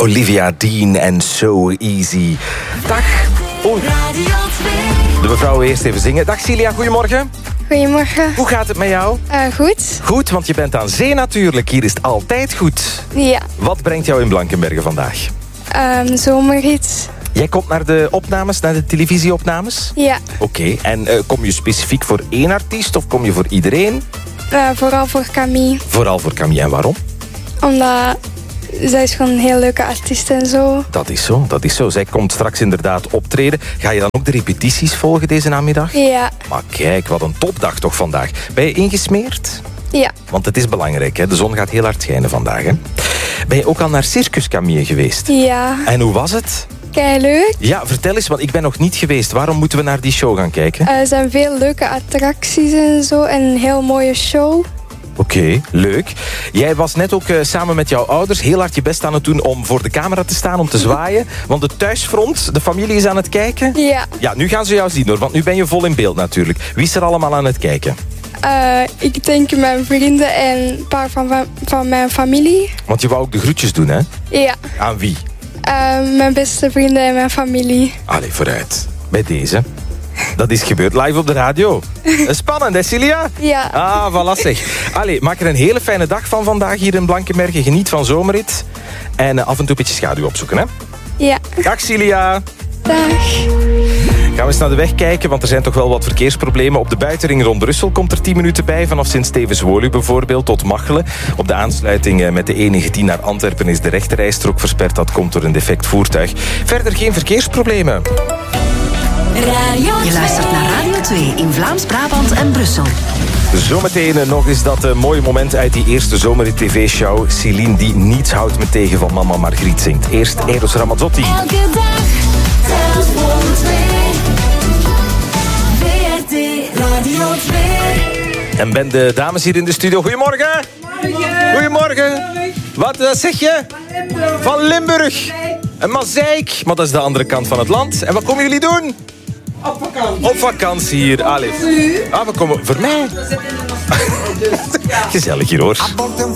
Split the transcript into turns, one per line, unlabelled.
Olivia Dean en So Easy. Dag. Oei. De mevrouw eerst even zingen. Dag Cilia, goedemorgen.
Goedemorgen.
Hoe gaat het met jou?
Goed.
Goed, want je bent aan zee natuurlijk. Hier is het altijd goed.
Ja.
Wat brengt jou in Blankenberge vandaag?
Zomerhit.
Jij komt naar de opnames, naar de televisieopnames?
Ja.
Oké, en kom je specifiek voor één artiest of kom je voor iedereen?
Vooral voor Camille.
Vooral voor Camille. En waarom?
Omdat zij is gewoon een heel leuke artiest en zo.
Dat is zo, dat is zo. Zij komt straks inderdaad optreden. Ga je dan ook de repetities volgen deze namiddag?
Ja.
Maar kijk, wat een topdag toch vandaag. Ben je ingesmeerd?
Ja.
Want het is belangrijk, hè? De zon gaat heel hard schijnen vandaag. Hè? Ben je ook al naar Circus Camille geweest?
Ja.
En hoe was het?
Keileuk.
Ja, vertel eens, want ik ben nog niet geweest. Waarom moeten we naar die show gaan kijken?
Er zijn veel leuke attracties en zo. En een heel mooie show.
Oké, leuk. Jij was net ook samen met jouw ouders heel hard je best aan het doen om voor de camera te staan, om te zwaaien. Want het thuisfront, de familie is aan het kijken.
Ja.
Ja, nu gaan ze jou zien hoor, want nu ben je vol in beeld natuurlijk. Wie is er allemaal aan het kijken?
Ik denk mijn vrienden en een paar van mijn familie.
Want je wou ook de groetjes doen, hè?
Ja.
Aan wie?
Mijn beste vrienden en mijn familie.
Allee, vooruit. Bij deze. Dat is gebeurd live op de radio. Spannend, hè, Cilia?
Ja.
Ah, voilà zeg. Allee, maak er een hele fijne dag van vandaag hier in Blankenberge. Geniet van zomerrit. En af en toe een beetje schaduw opzoeken, hè?
Ja.
Dag, Cilia.
Dag.
Gaan we eens naar de weg kijken, want er zijn toch wel wat verkeersproblemen. Op de buitenring rond Brussel komt er 10 minuten bij. Vanaf Sint-Stevens-Woluwe bijvoorbeeld tot Machelen. Op de aansluiting met de E19 naar Antwerpen is de rechterrijstrook versperd. Dat komt door een defect voertuig. Verder geen verkeersproblemen.
Je luistert naar Radio 2 in Vlaams-Brabant en Brussel.
Zometeen nog eens dat mooie moment uit die eerste zomerrit tv-show. Céline die niets houdt me tegen van Mama Margriet zingt. Eerst Eros Ramazzotti.
Elke dag telt voor 2. VRT Radio 2.
En ben de dames hier in de studio. Goedemorgen. Goedemorgen. Wat zeg je? Van Limburg. Een Mazeik. Maar dat is de andere kant van het land. En wat komen jullie doen?
Op vakantie.
Op vakantie hier. Allee. Ah, we komen voor mij. Gezellig hier hoor.